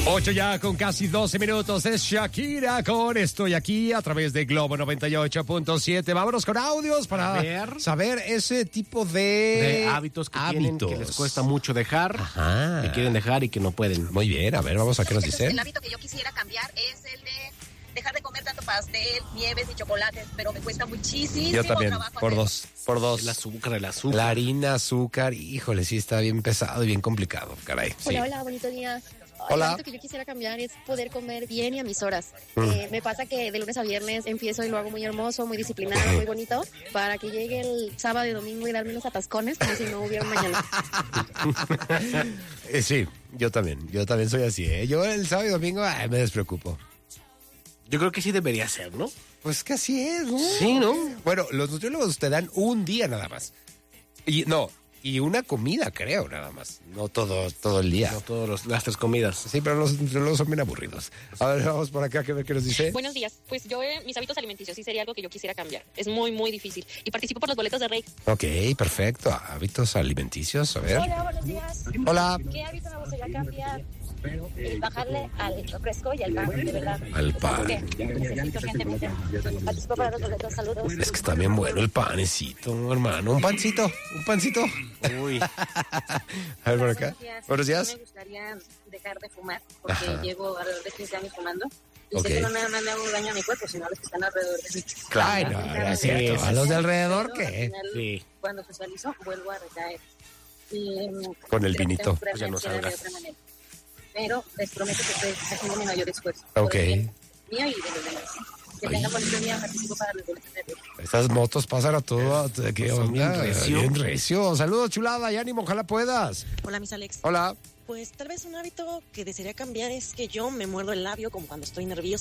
8 ya con casi 12 minutos. Es Shakira con Estoy Aquí a través de Globo 98.7. Vámonos con audios para saber ese tipo de hábitos que tienen, que les cuesta mucho dejar, Ajá. que quieren dejar y que no pueden. Muy bien, a ver, vamos a qué nos dicen. El hábito que yo quisiera cambiar es el de dejar de comer tanto pastel, nieves y chocolates, pero me cuesta muchísimo Yo también, trabajo por hacerlo. dos. El azúcar. La harina, azúcar, híjole, sí está bien pesado y bien complicado, caray. Sí. Hola, bonito día. Hola. El hábito que yo quisiera cambiar es poder comer bien y a mis horas. Me pasa que de lunes a viernes empiezo y lo hago muy hermoso, muy disciplinado, muy bonito, para que llegue el sábado y domingo y darme unos atascones como si no hubiera un mañana. Sí, yo también soy así, ¿eh? Yo el sábado y domingo me despreocupo. Yo creo que sí debería ser, ¿no? Pues que así es, ¿no? Sí, ¿no? Bueno, los nutriólogos te dan un día nada más. Y una comida, creo, nada más. No todo el día. No todas las 3 comidas. Sí, pero los nutriólogos son bien aburridos. A ver, vamos por acá, que ver qué nos dice. Buenos días. Pues yo, mis hábitos alimenticios sí sería algo que yo quisiera cambiar. Es muy, muy difícil. Y participo por los boletos de Rey. Ok, perfecto. Hábitos alimenticios, a ver. Hola, buenos días. Hola. ¿Qué hábito me gustaría cambiar? Bajarle al refresco y al pan, de verdad. Al pan. Porque necesito urgentemente. Participo para los boletos, saludos. Es que está bien bueno el panecito, hermano. Un pancito. Uy. A ver, por acá. Buenos días. Me gustaría dejar de fumar porque Ajá. llevo alrededor de 15 años fumando. Y Ok. sé que no nada más le hago daño a mi cuerpo, sino a los que están alrededor de mí. Claro, no es cierto. ¿A los de alrededor Pero qué? al final, Sí. Cuando socializo, vuelvo a recaer. Y, Con el creo que vinito. tengo que Pues ya no reaccionar de salgas. otra manera. Pero les prometo que estoy haciendo mi mayor esfuerzo. Ok. Por el bien mío y de los demás. Que tengan bonito día, participo para los boletos de Rey. Estas motos pasan a todo. ¿Qué Son onda? bien recio. Bien recio. Saludos, chulada, y ánimo, ojalá puedas. Hola, mis Alex. Hola. Pues tal vez un hábito que desearía cambiar es que yo me muerdo el labio como cuando estoy nerviosa.